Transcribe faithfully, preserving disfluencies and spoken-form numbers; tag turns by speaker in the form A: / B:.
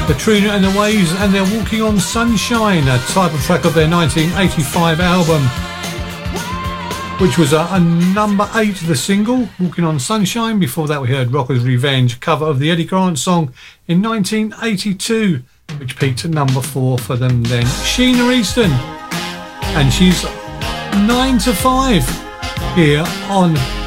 A: Trina and the Waves and they're Walking on Sunshine, a title track of their nineteen eighty-five album, which was a, a number eight, the single Walking on Sunshine. Before that we heard Rocker's Revenge, cover of the Eddie Grant song in nineteen eighty-two, which peaked at number four for them then. Sheena Easton, and she's nine to five here on